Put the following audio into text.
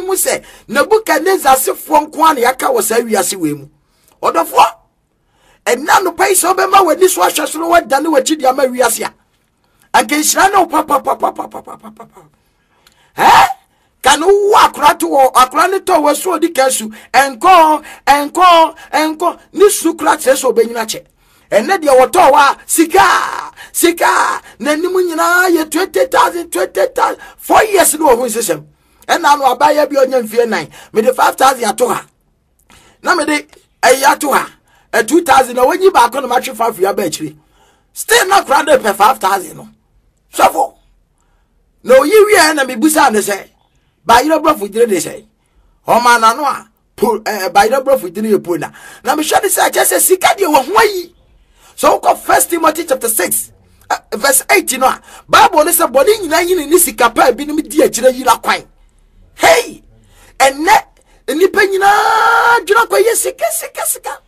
mu se Nebukadnezar asefo nko an yaka wo sa wiase we mu odofo enna no pai so be ma wadi so ahweso no wadane wachi dia ma wiase a anke nhira no papa kanu akura ne to we so di kansu enko ni sukra treso benyina che enne de woto wa sika na nimu nyina ye 20,000 4 years no ho system enna no abaya bi onya mfie 9 me de 5,000 ato ha na me de ato ha 2,000 na wanyi ba ko no ma twe 5 ya ba chiri still na kura de 5,000 no sofo no yi wi na me busa ne say ba yiro brofu dire de say o ma na no a ba yiro brofu dire ye pona na me hwade say chese sika de wo hwayi. So go 1 Timothy chapter 6 verse 18 no Bible say body nyina yin ni sika pa bi nim di agire yira kwan hey enne nipa nyina dwuna kwa ye sika